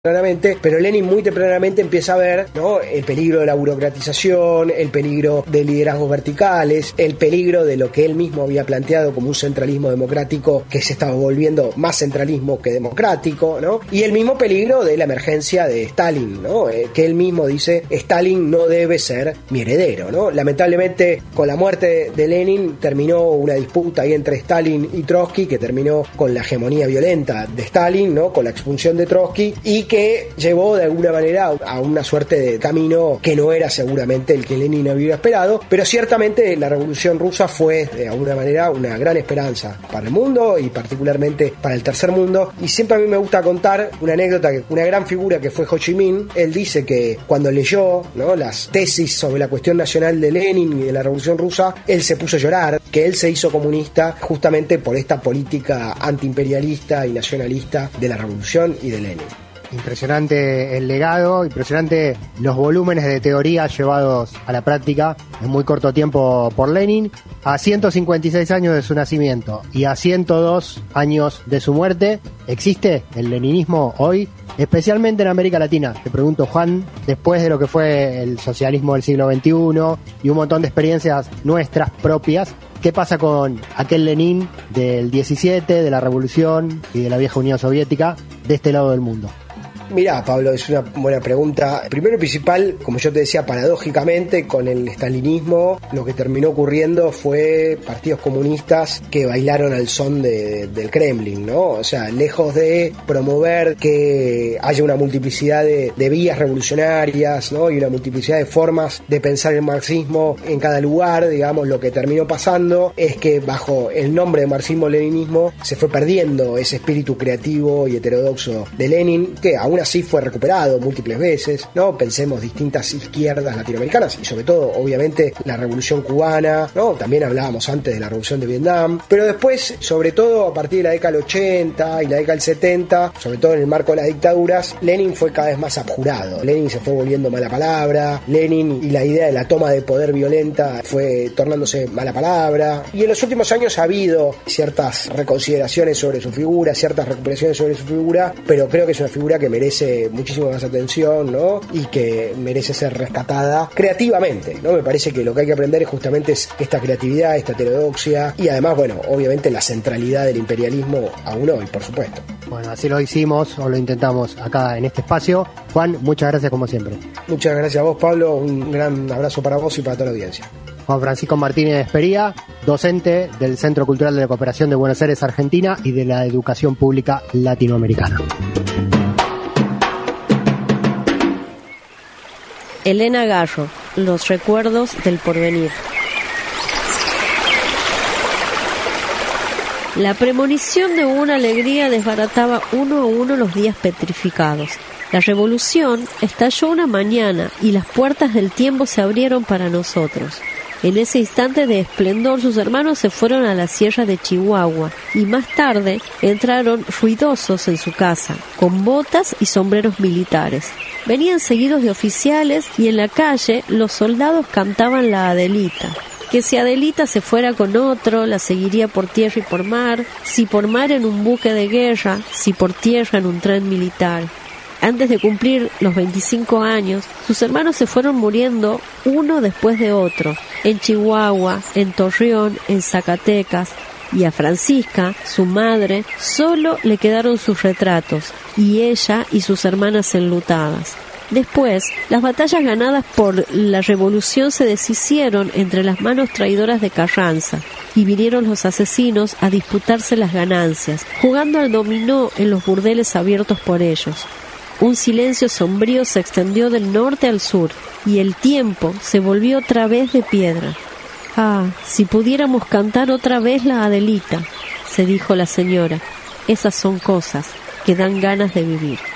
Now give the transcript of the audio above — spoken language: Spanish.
tempranamente, pero Lenin muy tempranamente empieza a ver, ¿no?, el peligro de la burocratización, el peligro de liderazgos verticales, el peligro de lo que él mismo había planteado como un centralismo democrático que se estaba volviendo más centralismo que democrático, ¿no? Y el mismo peligro de la emergencia de Stalin, ¿no? Que él mismo dice, Stalin no debe ser mi heredero, ¿no? Lamentablemente, con la muerte de Lenin terminó una disputa ahí entre Stalin y Trotsky, que terminó con la hegemonía violenta de Stalin, ¿no?, con la expulsión de Trotsky, y que llevó de alguna manera a una suerte de camino que no era seguramente el que Lenin había esperado, pero ciertamente la Revolución Rusa fue de alguna manera una gran esperanza para el mundo y particularmente para el tercer mundo. Y siempre a mí me gusta contar una anécdota, que una gran figura que fue Ho Chi Minh. Él dice que cuando leyó, ¿no?, las tesis sobre la cuestión nacional de Lenin y de la Revolución Rusa, él se puso a llorar, que él se hizo comunista justamente por esta política antiimperialista y nacionalista de la Revolución y de Lenin. Impresionante el legado, impresionante los volúmenes de teoría llevados a la práctica en muy corto tiempo por Lenin, a 156 años de su nacimiento y a 102 años de su muerte. ¿Existe el leninismo hoy? Especialmente en América Latina. Te pregunto, Juan, después de lo que fue el socialismo del siglo XXI y un montón de experiencias nuestras propias, ¿qué pasa con aquel Lenin del 17, de la Revolución y de la vieja Unión Soviética, de este lado del mundo? Mirá, Pablo, es una buena pregunta. Primero y principal, como yo te decía, paradójicamente, con el stalinismo, lo que terminó ocurriendo fue partidos comunistas que bailaron al son del Kremlin, ¿no? O sea, lejos de promover que haya una multiplicidad de vías revolucionarias, ¿no?, y una multiplicidad de formas de pensar el marxismo en cada lugar, digamos, lo que terminó pasando es que bajo el nombre de marxismo-leninismo se fue perdiendo ese espíritu creativo y heterodoxo de Lenin, que aún así fue recuperado múltiples veces, ¿no? Pensemos distintas izquierdas latinoamericanas y sobre todo, obviamente, la Revolución Cubana, ¿no? También hablábamos antes de la Revolución de Vietnam, pero después, sobre todo a partir de la década del 80 y la década del 70, sobre todo en el marco de las dictaduras, Lenin fue cada vez más abjurado. Lenin se fue volviendo mala palabra, Lenin y la idea de la toma de poder violenta fue tornándose mala palabra, y en los últimos años ha habido ciertas reconsideraciones sobre su figura, ciertas recuperaciones sobre su figura, pero creo que es una figura que merece muchísimo más atención, ¿no?, y que merece ser rescatada creativamente, ¿no? Me parece que lo que hay que aprender es justamente esta creatividad, esta heterodoxia y además, bueno, obviamente la centralidad del imperialismo aún hoy, por supuesto. Bueno, así lo hicimos o lo intentamos acá en este espacio. Juan, muchas gracias como siempre. Muchas gracias a vos, Pablo, un gran abrazo para vos y para toda la audiencia. Juan Francisco Martínez Pería, docente del Centro Cultural de la Cooperación de Buenos Aires, Argentina, y de la Educación Pública Latinoamericana. Elena Garro, Los recuerdos del porvenir. La premonición de una alegría desbarataba uno a uno los días petrificados. La revolución estalló una mañana y las puertas del tiempo se abrieron para nosotros. En ese instante de esplendor, sus hermanos se fueron a la sierra de Chihuahua y más tarde entraron ruidosos en su casa, con botas y sombreros militares. Venían seguidos de oficiales y en la calle los soldados cantaban la Adelita. Que si Adelita se fuera con otro, la seguiría por tierra y por mar, si por mar en un buque de guerra, si por tierra en un tren militar. Antes de cumplir los 25 años, sus hermanos se fueron muriendo uno después de otro, en Chihuahua, en Torreón, en Zacatecas, y a Francisca, su madre, solo le quedaron sus retratos, y ella y sus hermanas enlutadas. Después, las batallas ganadas por la revolución se deshicieron entre las manos traidoras de Carranza, y vinieron los asesinos a disputarse las ganancias, jugando al dominó en los burdeles abiertos por ellos. Un silencio sombrío se extendió del norte al sur, y el tiempo se volvió otra vez de piedra. «Ah, si pudiéramos cantar otra vez la Adelita», se dijo la señora. «Esas son cosas que dan ganas de vivir».